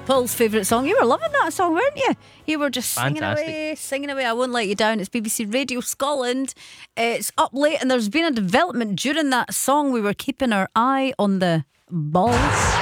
Paul's favourite song. You were loving that song, weren't you? You were just Fantastic. singing away. I won't let you down. It's BBC Radio Scotland. It's up late, and there's been a development during that song. We were keeping our eye on the balls.